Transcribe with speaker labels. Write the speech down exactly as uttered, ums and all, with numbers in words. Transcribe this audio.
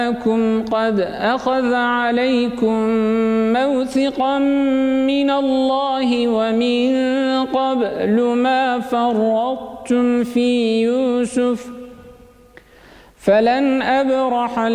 Speaker 1: قد أخذ عليكم موثقا من الله ومن قبل ما فرطتم في يوسف فلن أبرح